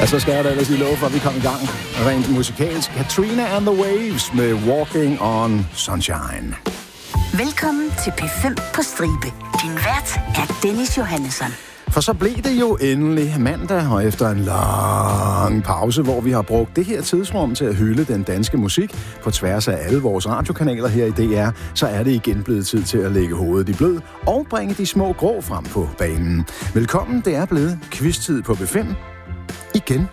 Ja, så skal jeg da ellers lige love for, at vi kommer i gang rent musikalsk. Katrina and the Waves med Walking on Sunshine. Velkommen til P5 på stribe. Din vært er Dennis Johannesson. For så blev det jo endelig mandag, og efter en lang pause, hvor vi har brugt det her tidsrum til at hylde den danske musik på tværs af alle vores radiokanaler her i DR, så er det igen blevet tid til at lægge hovedet i blød og bringe de små grå frem på banen. Velkommen, det er blevet quiz-tid på P5. Igen.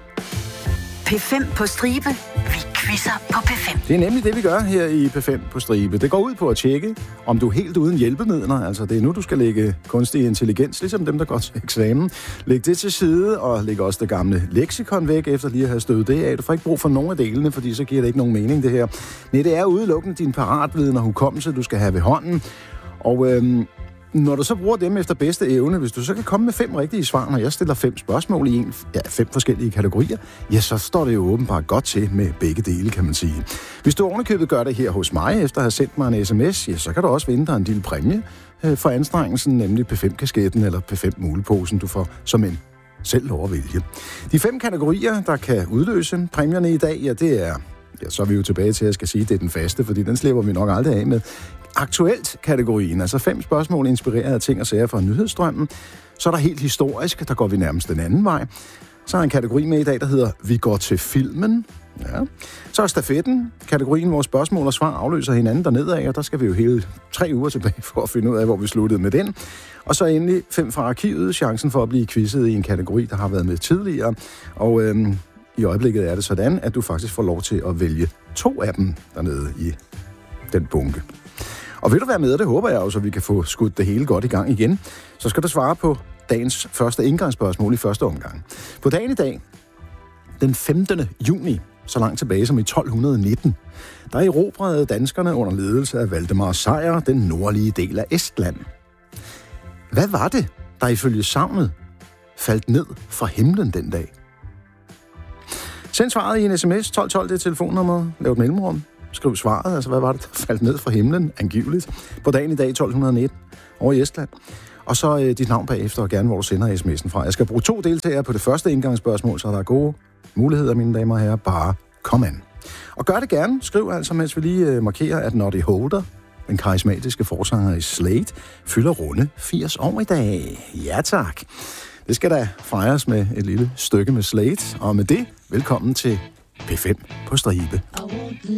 P5 på stribe. Vi quizzer på P5. Det er nemlig det, vi gør her i P5 på stribe. Det går ud på at tjekke, om du er helt uden hjælpemidler. Altså, det er nu, du skal lægge kunstig intelligens, ligesom dem, der går til eksamen. Læg det til side, og læg også det gamle leksikon væk, efter lige at have støvet det af. Du får ikke brug for nogen af delene, fordi så giver det ikke nogen mening, det her. Nej, det er udelukkende din paratviden og hukommelse, du skal have ved hånden. Og når du så bruger dem efter bedste evne, hvis du så kan komme med 5 rigtige svar, når jeg stiller 5 spørgsmål i 5 forskellige kategorier, ja, så står det jo åbenbart godt til med begge dele, kan man sige. Hvis du ovenikøbet gør det her hos mig, efter at have sendt mig en sms, ja, så kan du også vinde dig en lille præmie for anstrengelsen, nemlig P5-kasketten eller P5-muleposen, du får som en selv lov at vælge. De 5 kategorier, der kan udløse præmierne i dag, ja, det er... Ja, så er vi jo tilbage til, at jeg skal sige, at det er den faste, fordi den slipper vi nok aldrig af med. Aktuelt-kategorien, altså 5 spørgsmål inspireret af ting og sager fra nyhedsstrømmen. Så er der helt historisk, der går vi nærmest den anden vej. Så er en kategori med i dag, der hedder Vi går til filmen. Ja. Så er stafetten, kategorien, hvor spørgsmål og svar afløser hinanden dernedad, og der skal vi jo hele 3 uger tilbage for at finde ud af, hvor vi sluttede med den. Og så endelig 5 fra arkivet, chancen for at blive quizzet i en kategori, der har været med tidligere. Og i øjeblikket er det sådan, at du faktisk får lov til at vælge 2 af dem dernede i den bunke. Og vil du være med, det håber jeg jo, så vi kan få skudt det hele godt i gang igen, så skal du svare på dagens første indgangsspørgsmål i første omgang. På dagen i dag, den 15. juni, så langt tilbage som i 1219, der erobrede danskerne under ledelse af Valdemar Sejr den nordlige del af Estland. Hvad var det, der ifølge sagnet faldt ned fra himlen den dag? Send svaret i en sms, 1212, det er telefonnummeret, lav et mellemrum, skriv svaret, altså hvad var det, der faldt ned fra himlen, angiveligt, på dagen i dag 1219, over i Estland. Og så dit navn bagefter, og gerne hvor du sender sms'en fra. Jeg skal bruge 2 deltagere på det første indgangsspørgsmål, så der er gode muligheder, mine damer og herrer, bare kom an. Og gør det gerne, skriv altså, mens vi lige markerer, at Noddy Holder, den karismatiske forsanger i Slade, fylder runde 80 år i dag. Ja tak. Det skal da fejres med et lille stykke med Slade, og med det, velkommen til P5 på stribe.